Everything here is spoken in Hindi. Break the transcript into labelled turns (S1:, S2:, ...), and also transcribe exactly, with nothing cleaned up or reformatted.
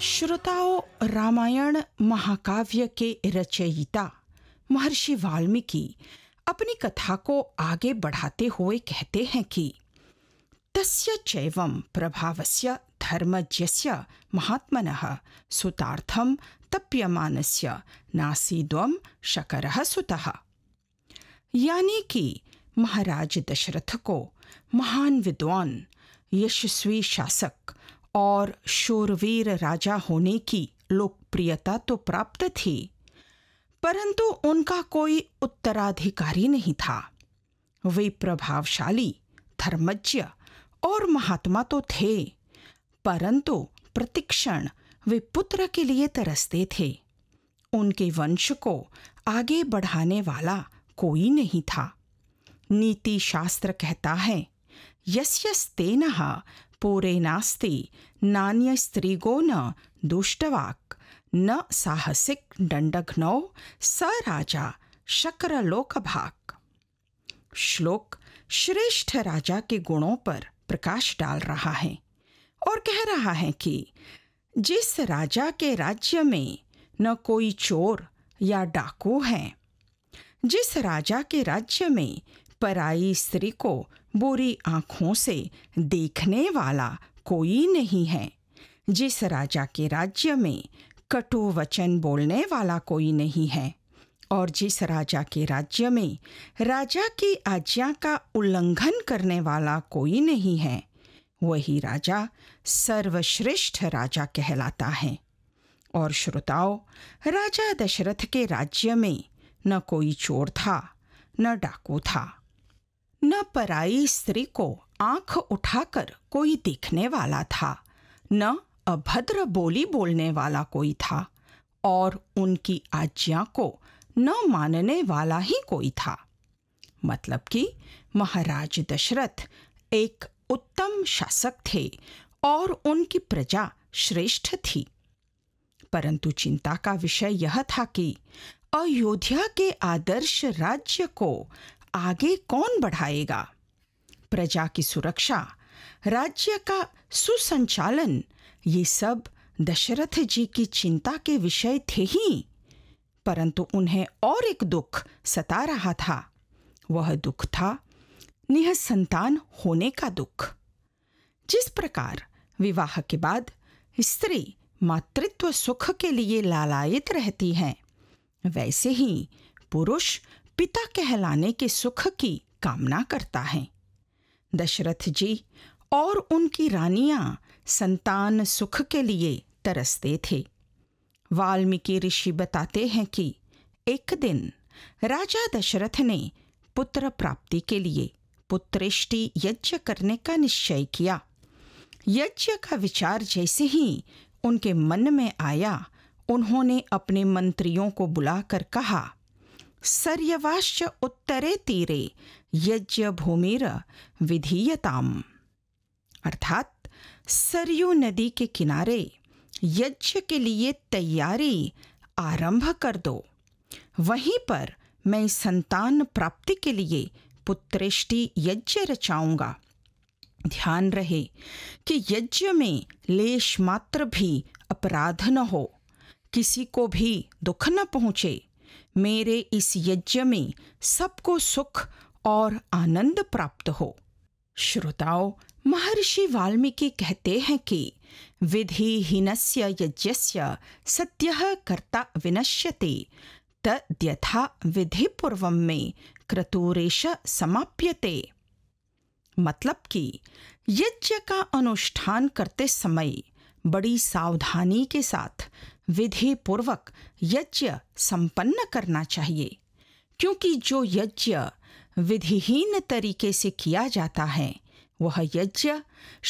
S1: श्रोताओं, रामायण महाकाव्य के रचयिता महर्षि वाल्मीकि अपनी कथा को आगे बढ़ाते हुए कहते हैं कि तस्य चैवं प्रभावस्य धर्मज्ञस्य महात्मनः सुतार्थं तप्यमानस्य नासीद्वं शकरः सुतः। यानी कि महाराज दशरथ को महान विद्वान, यशस्वी शासक और शूरवीर राजा होने की लोकप्रियता तो प्राप्त थी, परंतु उनका कोई उत्तराधिकारी नहीं था। वे प्रभावशाली, धर्मज्ञ और महात्मा तो थे, परंतु प्रतिक्षण वे पुत्र के लिए तरसते थे। उनके वंश को आगे बढ़ाने वाला कोई नहीं था। नीति शास्त्र कहता है, यस्यस्तेनः पूरे नास्ति नान्य स्त्रीगो न दुष्टवाक् न साहसिक दंडघ्नौ स राजा शक्रलोकभाक्। श्लोक श्रेष्ठ राजा के गुणों पर प्रकाश डाल रहा है और कह रहा है कि जिस राजा के राज्य में न कोई चोर या डाकू है, जिस राजा के राज्य में पराई स्त्री को बुरी आंखों से देखने वाला कोई नहीं है, जिस राजा के राज्य में कटु वचन बोलने वाला कोई नहीं है और जिस राजा के राज्य में राजा की आज्ञा का उल्लंघन करने वाला कोई नहीं है, वही राजा सर्वश्रेष्ठ राजा कहलाता है। और श्रोताओं, राजा दशरथ के राज्य में न कोई चोर था, न डाकू था, न पराई स्त्री को आंख उठाकर कोई देखने वाला था, न अभद्र बोली बोलने वाला कोई था और उनकी आज्ञा को न मानने वाला ही कोई था। मतलब कि महाराज दशरथ एक उत्तम शासक थे और उनकी प्रजा श्रेष्ठ थी। परंतु चिंता का विषय यह था कि अयोध्या के आदर्श राज्य को आगे कौन बढ़ाएगा। प्रजा की सुरक्षा, राज्य का सुसंचालन, ये सब दशरथ जी की चिंता के विषय थे ही, परंतु उन्हें और एक दुख सता रहा था। वह दुख था निःसंतान होने का दुख। जिस प्रकार विवाह के बाद स्त्री मातृत्व सुख के लिए लालायित रहती हैं, वैसे ही पुरुष पिता कहलाने के सुख की कामना करता है। दशरथ जी और उनकी रानियां संतान सुख के लिए तरसते थे। वाल्मीकि ऋषि बताते हैं कि एक दिन राजा दशरथ ने पुत्र प्राप्ति के लिए पुत्रेष्टि यज्ञ करने का निश्चय किया। यज्ञ का विचार जैसे ही उनके मन में आया, उन्होंने अपने मंत्रियों को बुलाकर कहा, सर्यवाश्च उत्तरे तीरे यज्ञ भूमिर विधीयताम। अर्थात सरयू नदी के किनारे यज्ञ के लिए तैयारी आरंभ कर दो। वहीं पर मैं संतान प्राप्ति के लिए पुत्रेष्टि यज्ञ रचाऊंगा। ध्यान रहे कि यज्ञ में लेश मात्र भी अपराध न हो, किसी को भी दुख न पहुँचे। मेरे इस यज्ञ में सबको सुख और आनंद प्राप्त हो। श्रोताओं, महर्षि वाल्मीकि कहते हैं कि विधिहीनस्य यज्ञस्य सद्यः कर्ता विनश्यते तद्यथा विधिपूर्वं में क्रतुरेश समाप्यते। मतलब कि यज्ञ का अनुष्ठान करते समय बड़ी सावधानी के साथ विधि पूर्वक यज्ञ संपन्न करना चाहिए, क्योंकि जो यज्ञ विधिहीन तरीके से किया जाता है, वह यज्ञ